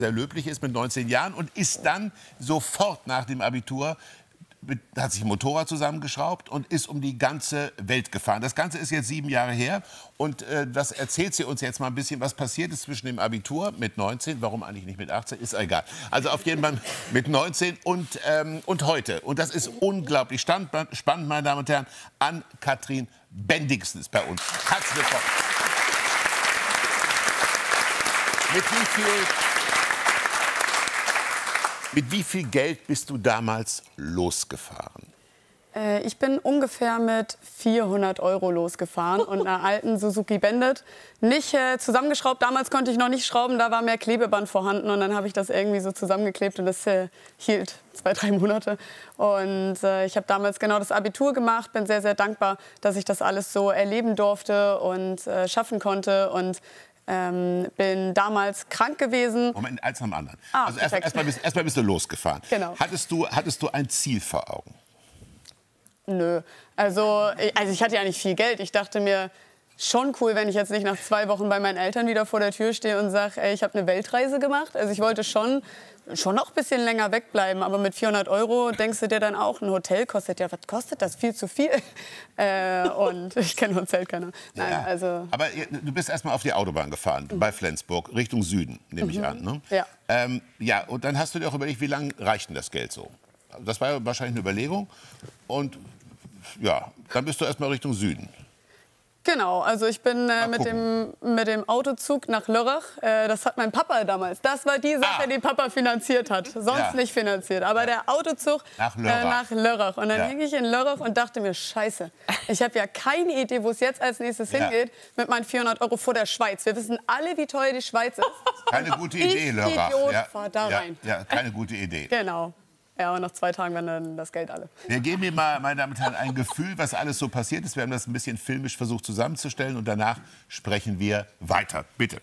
sehr löblich ist mit 19 Jahren und ist dann sofort nach dem Abitur, hat sich ein Motorrad zusammengeschraubt und ist um die ganze Welt gefahren. Das Ganze ist jetzt 7 Jahre her und das erzählt sie uns jetzt mal ein bisschen, was passiert ist zwischen dem Abitur mit 19, warum eigentlich nicht mit 18, ist egal. Also auf jeden Fall mit 19 und heute. Und das ist unglaublich spannend, meine Damen und Herren. Ann-Kathrin Bendixen ist bei uns. Herzlich willkommen. Mit wie viel Geld bist du damals losgefahren? Ich bin ungefähr mit 400 € losgefahren und einer alten Suzuki Bandit. Nicht zusammengeschraubt, damals konnte ich noch nicht schrauben, da war mehr Klebeband vorhanden. Und dann habe ich das irgendwie so zusammengeklebt und das hielt 2, 3 Monate. Und ich habe damals genau das Abitur gemacht, bin sehr, sehr dankbar, dass ich das alles so erleben durfte und schaffen konnte. Und bin damals krank gewesen. Moment, eins nach dem anderen. Also erstmal bist du losgefahren. Genau. Hattest du ein Ziel vor Augen? Nö. Also ich hatte ja nicht viel Geld. Ich dachte mir, schon cool, wenn ich jetzt nicht nach 2 Wochen bei meinen Eltern wieder vor der Tür stehe und sage, ey, ich habe eine Weltreise gemacht. Also ich wollte schon noch ein bisschen länger wegbleiben. Aber mit 400 € denkst du dir dann auch, ein Hotel kostet ja, was kostet das? Viel zu viel. Und ich kenne Hotel keiner. Nein, Ja. also Aber du bist erstmal auf die Autobahn gefahren, bei Flensburg, Richtung Süden, nehme ich an. Ne? Ja. Ja, und dann hast du dir auch überlegt, wie lange reicht denn das Geld so? Das war ja wahrscheinlich eine Überlegung. Und ja, dann bist du erstmal Richtung Süden. Genau, also ich bin mit dem Autozug nach Lörrach. Das hat mein Papa damals. Das war die Sache, die Papa finanziert hat. Sonst nicht finanziert. Aber der Autozug nach Lörrach. Und dann hing ich in Lörrach und dachte mir, scheiße, ich habe ja keine Idee, wo es jetzt als nächstes hingeht mit meinen 400 € vor der Schweiz. Wir wissen alle, wie teuer die Schweiz ist. Keine gute Idee, Lörrach. Idiot, fahr da rein. Ja, keine gute Idee. Genau. Ja, und nach 2 Tagen war dann das Geld alle. Wir geben mir mal, meine Damen und Herren, ein Gefühl, was alles so passiert ist. Wir haben das ein bisschen filmisch versucht zusammenzustellen und danach sprechen wir weiter. Bitte.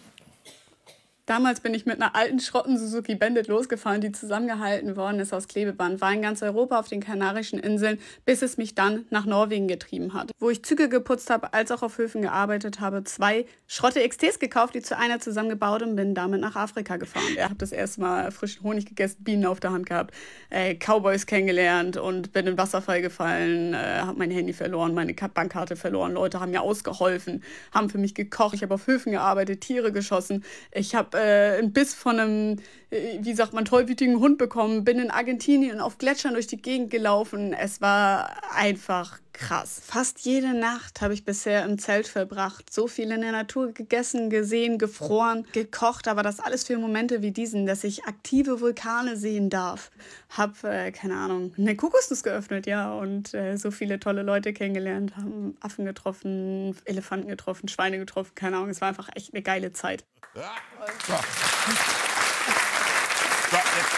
Damals bin ich mit einer alten Schrotten Suzuki Bandit losgefahren, die zusammengehalten worden ist aus Klebeband. War in ganz Europa auf den Kanarischen Inseln, bis es mich dann nach Norwegen getrieben hat. Wo ich Züge geputzt habe, als auch auf Höfen gearbeitet habe, 2 Schrotte XTs gekauft, die zu einer zusammengebaut und bin damit nach Afrika gefahren. Ich habe das erste Mal frischen Honig gegessen, Bienen auf der Hand gehabt, Cowboys kennengelernt und bin in den Wasserfall gefallen, habe mein Handy verloren, meine Bankkarte verloren. Leute haben mir ausgeholfen, haben für mich gekocht. Ich habe auf Höfen gearbeitet, Tiere geschossen. Ich habe einen Biss von einem, wie sagt man, tollwütigen Hund bekommen, bin in Argentinien auf Gletschern durch die Gegend gelaufen. Es war einfach krass. Fast jede Nacht habe ich bisher im Zelt verbracht. So viel in der Natur gegessen, gesehen, gefroren, gekocht. Aber das alles für Momente wie diesen, dass ich aktive Vulkane sehen darf. Hab, keine Ahnung, eine Kokosnuss geöffnet, ja. Und so viele tolle Leute kennengelernt, haben Affen getroffen, Elefanten getroffen, Schweine getroffen, keine Ahnung. Es war einfach echt eine geile Zeit. Ja. So. So, jetzt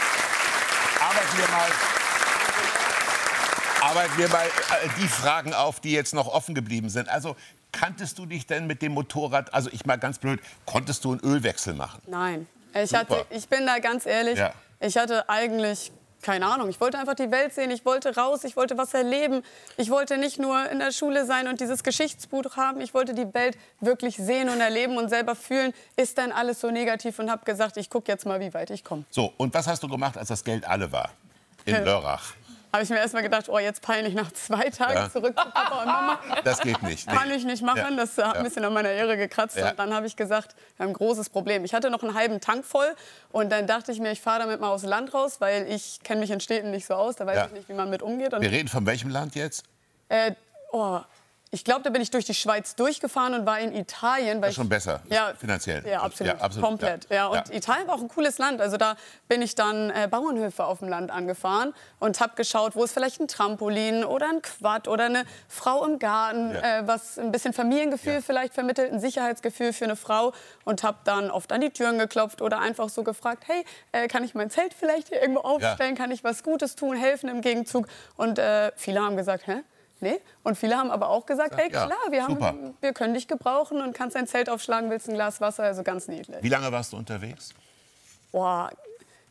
arbeiten wir mal die Fragen auf, die jetzt noch offen geblieben sind. Also, kanntest du dich denn mit dem Motorrad, also ich mal ganz blöd, konntest du einen Ölwechsel machen? Nein. Ich bin da ganz ehrlich, ich hatte eigentlich keine Ahnung. Ich wollte einfach die Welt sehen, ich wollte raus, ich wollte was erleben. Ich wollte nicht nur in der Schule sein und dieses Geschichtsbuch haben. Ich wollte die Welt wirklich sehen und erleben und selber fühlen. Ist dann alles so negativ und habe gesagt, ich gucke jetzt mal, wie weit ich komme. So, und was hast du gemacht, als das Geld alle war? In Lörrach. Habe ich mir erst mal gedacht, oh, jetzt peinlich nach 2 Tagen zurück zu Papa und Mama. Das geht nicht. Kann ich nicht machen, das hat ein bisschen an meiner Ehre gekratzt. Und dann habe ich gesagt, wir haben ein großes Problem. Ich hatte noch einen halben Tank voll und dann dachte ich mir, ich fahre damit mal aufs Land raus, weil ich kenne mich in Städten nicht so aus, da weiß ich nicht, wie man mit umgeht. Und wir reden von welchem Land jetzt? Ich glaube, da bin ich durch die Schweiz durchgefahren und war in Italien. Das ist schon besser, finanziell. Ja, absolut, komplett. Ja. Und Italien war auch ein cooles Land. Also da bin ich dann Bauernhöfe auf dem Land angefahren und habe geschaut, wo ist vielleicht ein Trampolin oder ein Quad oder eine Frau im Garten, was ein bisschen Familiengefühl vielleicht vermittelt, ein Sicherheitsgefühl für eine Frau. Und habe dann oft an die Türen geklopft oder einfach so gefragt, hey, kann ich mein Zelt vielleicht hier irgendwo aufstellen? Kann ich was Gutes tun, helfen im Gegenzug? Und viele haben gesagt, hä? Nee. Und viele haben aber auch gesagt, hey, klar, wir können dich gebrauchen und kannst ein Zelt aufschlagen, willst ein Glas Wasser, also ganz niedlich. Wie lange warst du unterwegs? Boah,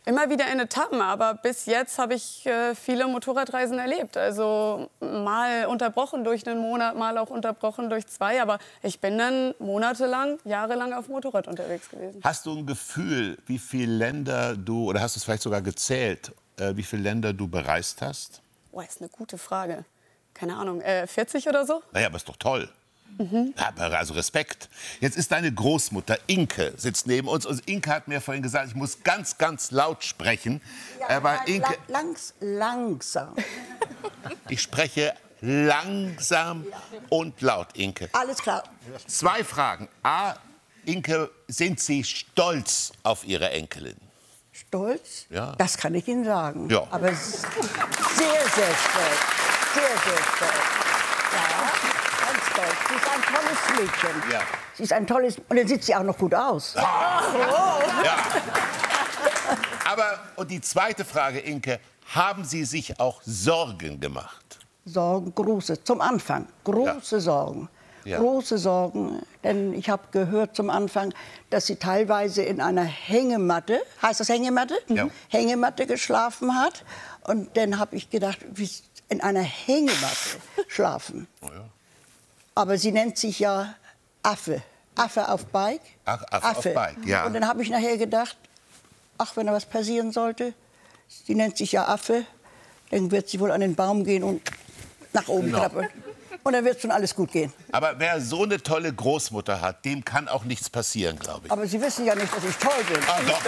Immer wieder in Etappen, aber bis jetzt habe ich viele Motorradreisen erlebt. Also mal unterbrochen durch einen Monat, mal auch unterbrochen durch 2. Aber ich bin dann monatelang, jahrelang auf dem Motorrad unterwegs gewesen. Hast du ein Gefühl, wie viele Länder du, oder hast du es vielleicht sogar gezählt, wie viele Länder du bereist hast? Oh, ist eine gute Frage. Keine Ahnung, 40 oder so? Naja, aber ist doch toll. Ja, also Respekt. Jetzt ist deine Großmutter, Inke, sitzt neben uns. Und Inke hat mir vorhin gesagt, ich muss ganz, ganz laut sprechen. Ja, aber Inke, langsam. ich spreche langsam und laut, Inke. Alles klar. 2 Fragen. A, Inke, sind Sie stolz auf Ihre Enkelin? Stolz? Ja. Das kann ich Ihnen sagen. Ja. Aber sehr, sehr stolz. Sehr, sehr stolz. Ja, ganz stolz. Sie ist ein tolles Mädchen. Ja. Sie ist ein tolles... Und dann sieht sie auch noch gut aus. Ja. Aber, und die zweite Frage, Inke, haben Sie sich auch Sorgen gemacht? Sorgen, große, zum Anfang. Große Sorgen. Ja. Große Sorgen, denn ich habe gehört zum Anfang, dass sie teilweise in einer Hängematte, heißt das Hängematte? Ja. Hängematte geschlafen hat. Und dann habe ich gedacht, wie in einer Hängematte schlafen. Oh ja. Aber sie nennt sich ja Affe. Affe auf Bike. Ach, Affe auf Bike, ja. Und dann habe ich nachher gedacht, ach, wenn da was passieren sollte, sie nennt sich ja Affe, dann wird sie wohl an den Baum gehen und nach oben klappen. Und dann wird schon alles gut gehen. Aber wer so eine tolle Großmutter hat, dem kann auch nichts passieren, glaube ich. Aber Sie wissen ja nicht, dass ich toll bin. Ah, doch.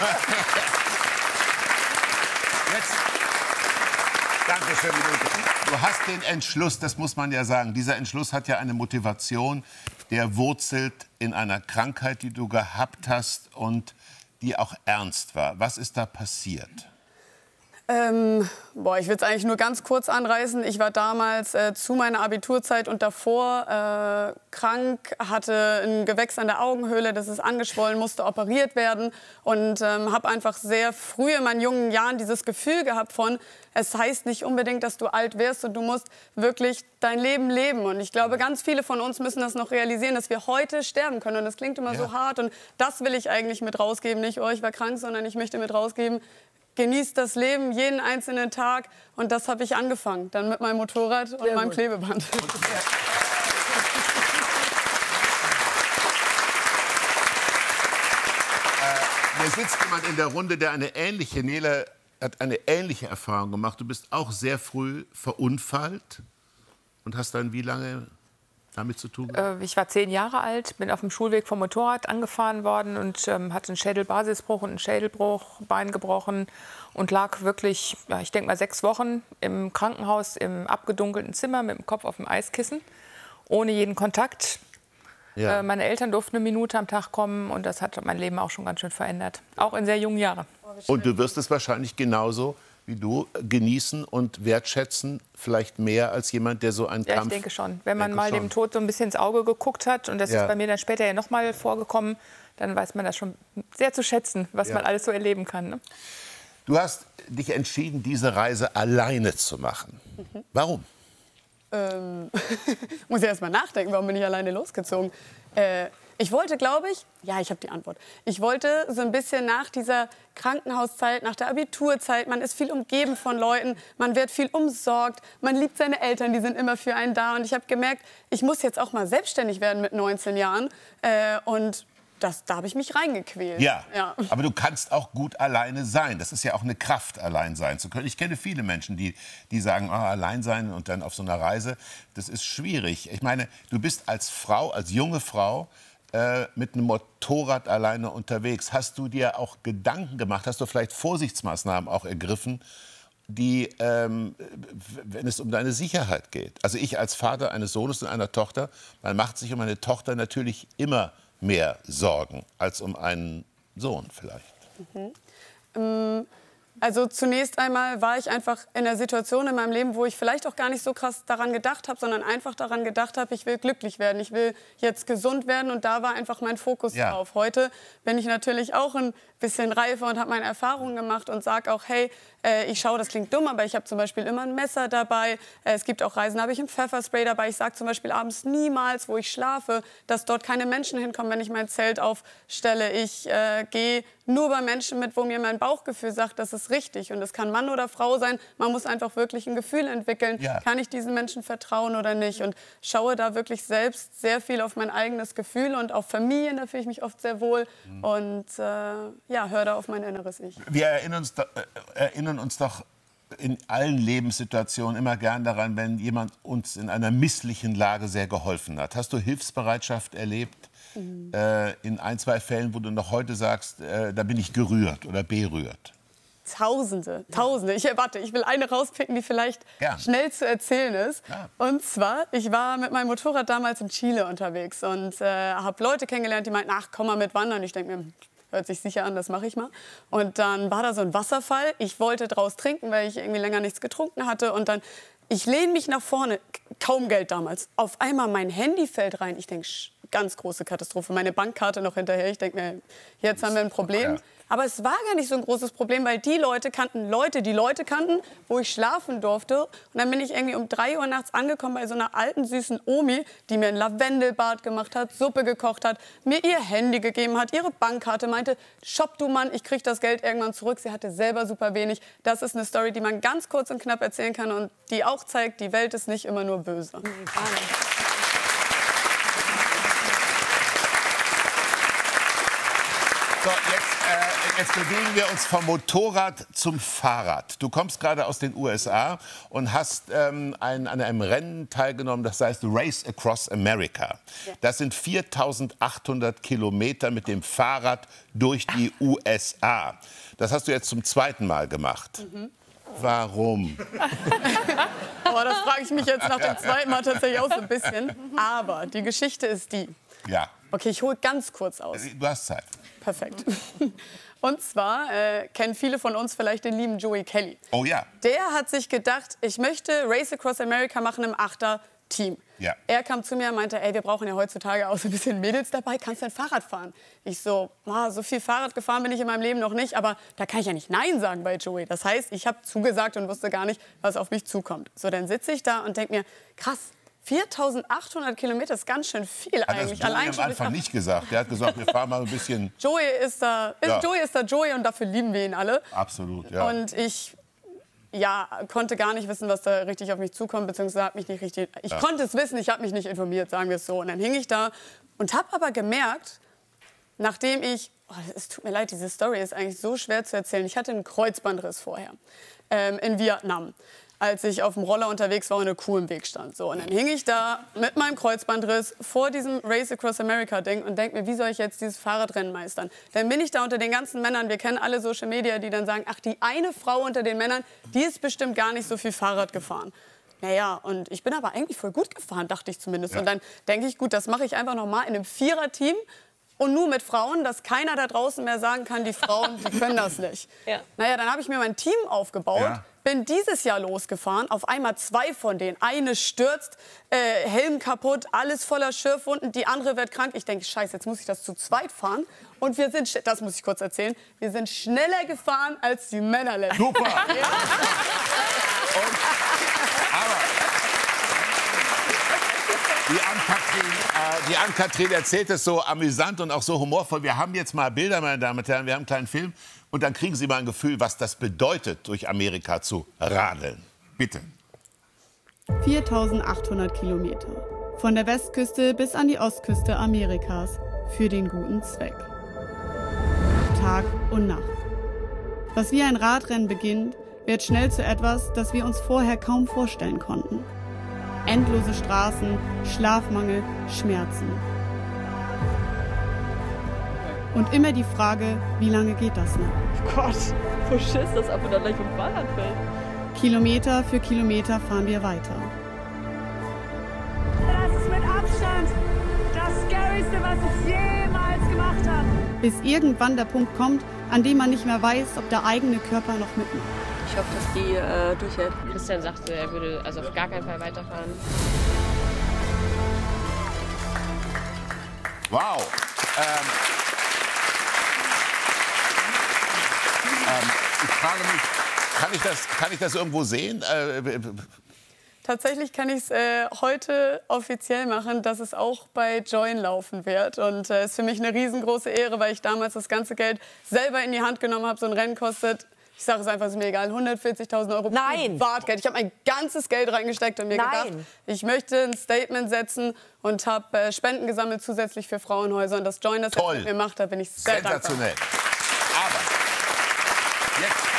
Jetzt, danke schön, du hast den Entschluss, das muss man ja sagen. Dieser Entschluss hat ja eine Motivation, der wurzelt in einer Krankheit, die du gehabt hast und die auch ernst war. Was ist da passiert? Ich will es eigentlich nur ganz kurz anreißen. Ich war damals zu meiner Abiturzeit und davor krank, hatte ein Gewächs an der Augenhöhle, das ist angeschwollen, musste operiert werden und habe einfach sehr früh in meinen jungen Jahren dieses Gefühl gehabt von, es heißt nicht unbedingt, dass du alt wirst und du musst wirklich dein Leben leben. Und ich glaube, ganz viele von uns müssen das noch realisieren, dass wir heute sterben können. Und das klingt immer so hart und das will ich eigentlich mit rausgeben. Nicht, oh, ich war krank, sondern ich möchte mit rausgeben, genießt das Leben, jeden einzelnen Tag. Und das habe ich angefangen. Dann mit meinem Motorrad und meinem Klebeband. Hier sitzt jemand in der Runde, der Nele hat eine ähnliche Erfahrung gemacht. Du bist auch sehr früh verunfallt und hast dann wie lange damit zu tun? Ich war 10 Jahre alt, bin auf dem Schulweg vom Motorrad angefahren worden und hatte einen Schädelbasisbruch und einen Schädelbruch, Bein gebrochen und lag wirklich, ja, ich denke mal 6 Wochen im Krankenhaus im abgedunkelten Zimmer mit dem Kopf auf dem Eiskissen, ohne jeden Kontakt. Ja. Meine Eltern durften 1 Minute am Tag kommen und das hat mein Leben auch schon ganz schön verändert, auch in sehr jungen Jahren. Und du wirst es wahrscheinlich genauso wie du genießen und wertschätzen, vielleicht mehr als jemand, der so einen Ja, Kampf... ich denke schon. Wenn man mal dem Tod so ein bisschen ins Auge geguckt hat, und das ist bei mir dann später ja noch mal vorgekommen, dann weiß man das schon sehr zu schätzen, was man alles so erleben kann. Ne? Du hast dich entschieden, diese Reise alleine zu machen. Warum? Muss ich erst mal nachdenken, warum bin ich alleine losgezogen? Ich wollte, glaube ich, ja, ich habe die Antwort. Ich wollte so ein bisschen nach dieser Krankenhauszeit, nach der Abiturzeit, man ist viel umgeben von Leuten, man wird viel umsorgt, man liebt seine Eltern, die sind immer für einen da. Und ich habe gemerkt, ich muss jetzt auch mal selbstständig werden mit 19 Jahren. Und da habe ich mich reingequält. Ja, aber du kannst auch gut alleine sein. Das ist ja auch eine Kraft, allein sein zu können. Ich kenne viele Menschen, die sagen, allein sein und dann auf so einer Reise, das ist schwierig. Ich meine, du bist als Frau, als junge Frau, mit einem Motorrad alleine unterwegs. Hast du dir auch Gedanken gemacht? Hast du vielleicht Vorsichtsmaßnahmen auch ergriffen, die, wenn es um deine Sicherheit geht? Also ich als Vater eines Sohnes und einer Tochter, man macht sich um eine Tochter natürlich immer mehr Sorgen als um einen Sohn vielleicht. Also zunächst einmal war ich einfach in der Situation in meinem Leben, wo ich vielleicht auch gar nicht so krass daran gedacht habe, sondern einfach daran gedacht habe, ich will glücklich werden, ich will jetzt gesund werden und da war einfach mein Fokus drauf. Heute bin ich natürlich auch ein bisschen reifer und habe meine Erfahrungen gemacht und sage auch, hey, ich schaue, das klingt dumm, aber ich habe zum Beispiel immer ein Messer dabei. Es gibt auch Reisen, da habe ich ein Pfefferspray dabei. Ich sage zum Beispiel abends niemals, wo ich schlafe, dass dort keine Menschen hinkommen, wenn ich mein Zelt aufstelle. Ich gehe nur bei Menschen mit, wo mir mein Bauchgefühl sagt, das ist richtig. Und das kann Mann oder Frau sein. Man muss einfach wirklich ein Gefühl entwickeln. Ja. Kann ich diesen Menschen vertrauen oder nicht? Und schaue da wirklich selbst sehr viel auf mein eigenes Gefühl und auf Familien, da fühle ich mich oft sehr wohl. Und ja, höre da auf mein inneres Ich. Wir erinnern uns doch in allen Lebenssituationen immer gern daran, wenn jemand uns in einer misslichen Lage sehr geholfen hat. Hast du Hilfsbereitschaft erlebt in ein, zwei Fällen, wo du noch heute sagst, da bin ich gerührt oder berührt? Tausende. Ich will eine rauspicken, die vielleicht schnell zu erzählen ist. Ja. Und zwar, ich war mit meinem Motorrad damals in Chile unterwegs und habe Leute kennengelernt, die meinten, ach, komm mal mit wandern. Ich denke mir, hört sich sicher an, das mache ich mal. Und dann war da so ein Wasserfall. Ich wollte draus trinken, weil ich irgendwie länger nichts getrunken hatte. Und dann, ich lehne mich nach vorne, kaum Geld damals. Auf einmal mein Handy fällt rein. Ich denke, ganz große Katastrophe. Meine Bankkarte noch hinterher. Ich denke mir, jetzt haben wir ein Problem. Ja. Aber es war gar nicht so ein großes Problem, weil die Leute kannten Leute, die Leute kannten, wo ich schlafen durfte. Und dann bin ich irgendwie um 3 Uhr nachts angekommen bei so einer alten, süßen Omi, die mir ein Lavendelbad gemacht hat, Suppe gekocht hat, mir ihr Handy gegeben hat, ihre Bankkarte, meinte, shop du Mann, ich krieg das Geld irgendwann zurück. Sie hatte selber super wenig. Das ist eine Story, die man ganz kurz und knapp erzählen kann und die auch zeigt, die Welt ist nicht immer nur böse. So, jetzt bewegen wir uns vom Motorrad zum Fahrrad. Du kommst gerade aus den USA und hast an einem Rennen teilgenommen, das heißt Race Across America. Ja. Das sind 4.800 Kilometer mit dem Fahrrad durch die USA. Das hast du jetzt zum 2. Mal gemacht. Mhm. Warum? Oh, das frage ich mich jetzt nach dem 2. Mal tatsächlich auch so ein bisschen. Aber die Geschichte ist die. Ja. Okay, ich hole ganz kurz aus. Du hast Zeit. Perfekt. Und zwar kennen viele von uns vielleicht den lieben Joey Kelly. Oh ja. Der hat sich gedacht, ich möchte Race Across America machen im 8er-Team. Ja. Er kam zu mir und meinte, ey, wir brauchen ja heutzutage auch so ein bisschen Mädels dabei, kannst du ein Fahrrad fahren? Ich so, so viel Fahrrad gefahren bin ich in meinem Leben noch nicht, aber da kann ich ja nicht Nein sagen bei Joey. Das heißt, ich habe zugesagt und wusste gar nicht, was auf mich zukommt. So, dann sitze ich da und denke mir, krass, 4.800 Kilometer ist ganz schön viel eigentlich. Hat Joey am Anfang nicht gesagt. Der hat gesagt, wir fahren mal ein bisschen... Joey ist da Joey und dafür lieben wir ihn alle. Absolut, ja. Und ich konnte gar nicht wissen, was da richtig auf mich zukommt, beziehungsweise habe mich nicht richtig... Ich konnte es wissen, ich habe mich nicht informiert, sagen wir es so. Und dann hing ich da und habe aber gemerkt, nachdem ich... es tut mir leid, diese Story ist eigentlich so schwer zu erzählen. Ich hatte einen Kreuzbandriss vorher in Vietnam, als ich auf dem Roller unterwegs war und eine Kuh im Weg stand. So, und dann hing ich da mit meinem Kreuzbandriss vor diesem Race Across America Ding und denke mir, wie soll ich jetzt dieses Fahrradrennen meistern? Dann bin ich da unter den ganzen Männern, wir kennen alle Social Media, die dann sagen, ach, die eine Frau unter den Männern, die ist bestimmt gar nicht so viel Fahrrad gefahren. Naja, und ich bin aber eigentlich voll gut gefahren, dachte ich zumindest. Ja. Und dann denke ich, gut, das mache ich einfach noch mal in einem 4er-Team. Und nur mit Frauen, dass keiner da draußen mehr sagen kann, die Frauen, die können das nicht. Ja. Naja, dann habe ich mir mein Team aufgebaut, bin dieses Jahr losgefahren, auf einmal 2 von denen. Eine stürzt, Helm kaputt, alles voller Schürfwunden, die andere wird krank. Ich denke, scheiße, jetzt muss ich das zu zweit fahren. Und wir sind, das muss ich kurz erzählen, wir sind schneller gefahren als die Männer. Super! Ja. Die Ann-Kathrin erzählt es so amüsant und auch so humorvoll. Wir haben jetzt mal Bilder, meine Damen und Herren, wir haben einen kleinen Film. Und dann kriegen Sie mal ein Gefühl, was das bedeutet, durch Amerika zu radeln. Bitte. 4.800 Kilometer. Von der Westküste bis an die Ostküste Amerikas. Für den guten Zweck. Tag und Nacht. Was wie ein Radrennen beginnt, wird schnell zu etwas, das wir uns vorher kaum vorstellen konnten. Endlose Straßen, Schlafmangel, Schmerzen. Und immer die Frage, wie lange geht das noch? Oh Gott, so Schiss, dass ab und an gleich vom Fahrrad fällt. Kilometer für Kilometer fahren wir weiter. Das ist mit Abstand das Scarieste, was ich jemals gemacht habe. Bis irgendwann der Punkt kommt, an dem man nicht mehr weiß, ob der eigene Körper noch mitmacht. Ich hoffe, dass die durchhält. Christian sagte, er würde also auf gar keinen Fall weiterfahren. Wow. Ich frage mich, kann ich das irgendwo sehen? Tatsächlich kann ich es heute offiziell machen, dass es auch bei Join laufen wird. Und es ist für mich eine riesengroße Ehre, weil ich damals das ganze Geld selber in die Hand genommen habe. So ein Rennen kostet, ich sage es einfach, ist mir egal, 140.000 Euro Privatgeld. Ich habe mein ganzes Geld reingesteckt und mir gedacht, ich möchte ein Statement setzen und habe Spenden gesammelt zusätzlich für Frauenhäuser. Und dass Join das jetzt mit mir macht, da bin ich sehr dankbar. Sensationell. Aber jetzt...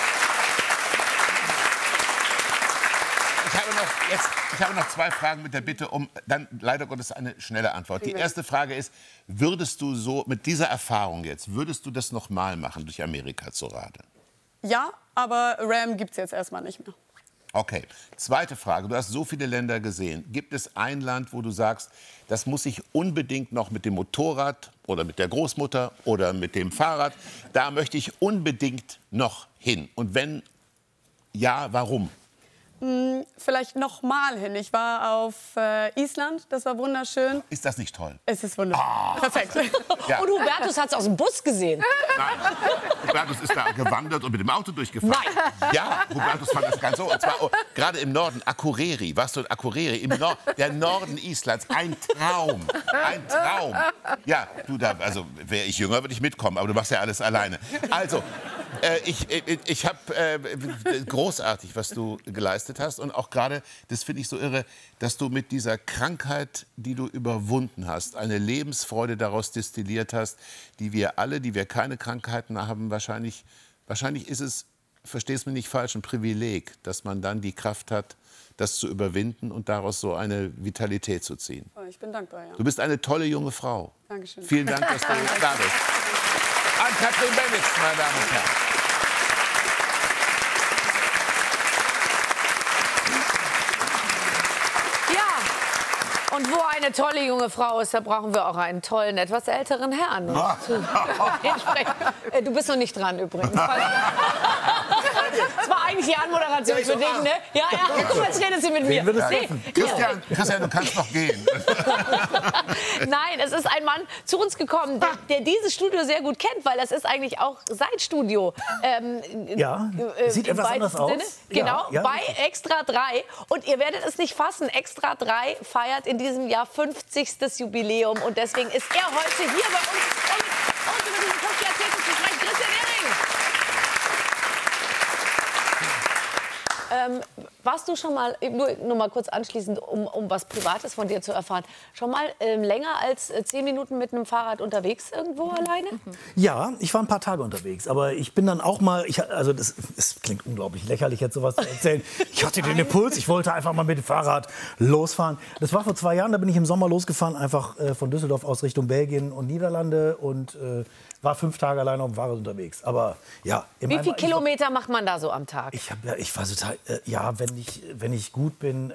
Ich habe noch 2 Fragen mit der Bitte um dann leider Gottes eine schnelle Antwort. Die erste Frage ist, würdest du so mit dieser Erfahrung jetzt, würdest du das noch mal machen, durch Amerika zu radeln? Ja, aber Ram gibt es jetzt erstmal nicht mehr. Okay. Zweite Frage, du hast so viele Länder gesehen. Gibt es ein Land, wo du sagst, das muss ich unbedingt noch mit dem Motorrad oder mit der Großmutter oder mit dem Fahrrad, da möchte ich unbedingt noch hin? Und wenn ja, warum? Vielleicht noch mal hin. Ich war auf Island, das war wunderschön. Ist das nicht toll? Es ist wunderschön. Perfekt. Ja. Und Hubertus hat es aus dem Bus gesehen. Nein, Hubertus ist da gewandert und mit dem Auto durchgefahren. Nein. Ja, Hubertus fand das ganz so. Und zwar gerade im Norden, Akureyri. Warst du in Akureyri? Der Norden Islands. Ein Traum. Ein Traum. Ja, du da, also wäre ich jünger, würde ich mitkommen. Aber du machst ja alles alleine. Also, ich habe großartig, was du geleistet hast. Und auch gerade, das finde ich so irre, dass du mit dieser Krankheit, die du überwunden hast, eine Lebensfreude daraus destilliert hast, die wir alle, die wir keine Krankheiten haben, wahrscheinlich ist es, versteh es mir nicht falsch, ein Privileg, dass man dann die Kraft hat, das zu überwinden und daraus so eine Vitalität zu ziehen. Oh, ich bin dankbar, ja. Du bist eine tolle junge Frau. Dankeschön. Vielen Dank, dass du da bist. Ann-Kathrin Bennitz, meine Damen und Herren. Und wo eine tolle junge Frau ist, da brauchen wir auch einen tollen, etwas älteren Herrn. Du bist noch nicht dran übrigens. Das war eigentlich die Anmoderation für dich, ne? Ja, jetzt redet sie mit mir. Nee. Christian, du kannst noch gehen. Nein, es ist ein Mann zu uns gekommen, der dieses Studio sehr gut kennt, weil das ist eigentlich auch sein Studio. Sieht etwas anders aus. Genau, bei Extra 3. Und ihr werdet es nicht fassen, Extra 3 feiert in diesem Jahr 50. Jubiläum. Und deswegen ist er heute hier bei uns, um uns über diesen 50 Jahrzehnten zu sprechen. Christian Ehring! Warst du schon mal, nur mal kurz anschließend, um was Privates von dir zu erfahren, schon mal länger als 10 Minuten mit einem Fahrrad unterwegs irgendwo alleine? Ja, ich war ein paar Tage unterwegs, aber ich bin dann auch mal, also das klingt unglaublich lächerlich jetzt sowas zu erzählen, ich hatte den Impuls, ich wollte einfach mal mit dem Fahrrad losfahren. Das war vor 2 Jahren, da bin ich im Sommer losgefahren, einfach von Düsseldorf aus Richtung Belgien und Niederlande und war 5 Tage alleine auf dem Fahrrad unterwegs. Aber ja. Wie viele Kilometer macht man da so am Tag? Ich war total, wenn ich gut bin,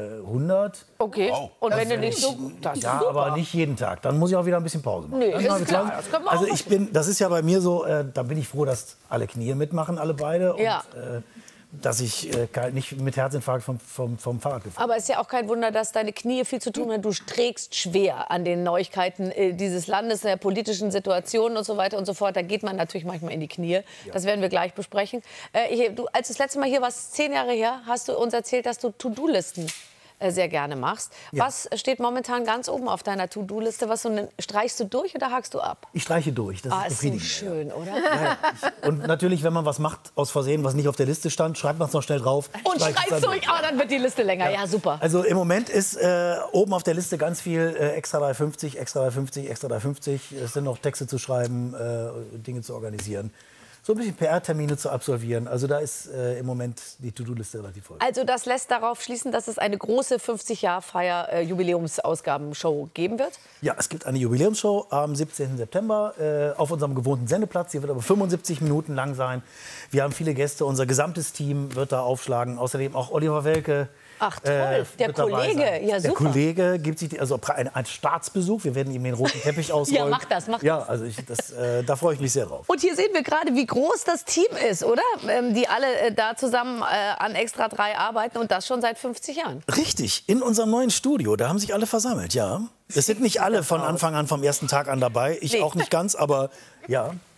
100. Okay. Wow. Und wenn du nicht so gut bist? Ja, aber nicht jeden Tag. Dann muss ich auch wieder ein bisschen Pause machen. Nee, ist klar. Das können wir also auch das ist ja bei mir so, da bin ich froh, dass alle Knie mitmachen, alle beide. Ja. Und, dass ich nicht mit Herzinfarkt vom Fahrrad gefahren bin. Aber es ist ja auch kein Wunder, dass deine Knie viel zu tun haben. Du trägst schwer an den Neuigkeiten dieses Landes, der politischen Situation und so weiter und so fort. Da geht man natürlich manchmal in die Knie. Ja. Das werden wir gleich besprechen. Du, als du das letzte Mal hier warst, 10 Jahre her, hast du uns erzählt, dass du To-Do-Listen sehr gerne machst. Ja. Was steht momentan ganz oben auf deiner To-Do-Liste? Streichst du durch oder hakst du ab? Ich streiche durch. Das ist so schön, oder? Ja. Und natürlich, wenn man was macht aus Versehen, was nicht auf der Liste stand, schreibt man es noch schnell drauf. Und streichst durch. Ah, dann wird die Liste länger. Ja, super. Also im Moment ist oben auf der Liste ganz viel Extra 350, Extra 350, Extra 350. Es sind noch Texte zu schreiben, Dinge zu organisieren. So ein bisschen PR-Termine zu absolvieren. Also da ist im Moment die To-Do-Liste relativ voll. Also das lässt darauf schließen, dass es eine große 50-Jahr-Feier Jubiläumsausgabenshow geben wird? Ja, es gibt eine Jubiläumsshow am 17. September auf unserem gewohnten Sendeplatz. Die wird aber 75 Minuten lang sein. Wir haben viele Gäste. Unser gesamtes Team wird da aufschlagen. Außerdem auch Oliver Welke. Ach toll, der Kollege, ja super. Der Kollege gibt sich ein Staatsbesuch. Wir werden ihm den roten Teppich ausrollen. Ja, mach das. Ja, also da freue ich mich sehr drauf. Und hier sehen wir gerade, wie groß das Team ist, oder? Die alle da zusammen an Extra 3 arbeiten und das schon seit 50 Jahren. Richtig, in unserem neuen Studio, da haben sich alle versammelt, ja. Es sind nicht alle von Anfang an, vom ersten Tag an dabei. Ich auch nicht ganz, aber ja.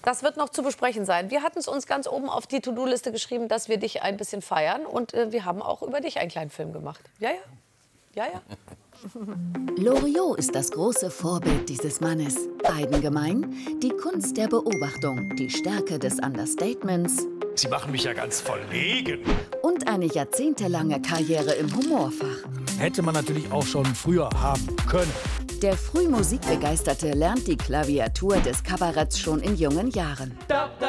Das wird noch zu besprechen sein. Wir hatten es uns ganz oben auf die To-Do-Liste geschrieben, dass wir dich ein bisschen feiern. Und wir haben auch über dich einen kleinen Film gemacht. Ja, ja. Ja, ja. Loriot ist das große Vorbild dieses Mannes. Beiden gemein: die Kunst der Beobachtung, die Stärke des Understatements. Sie machen mich ja ganz verlegen. Und eine jahrzehntelange Karriere im Humorfach. Hätte man natürlich auch schon früher haben können. Der früh Musikbegeisterte lernt die Klaviatur des Kabaretts schon in jungen Jahren.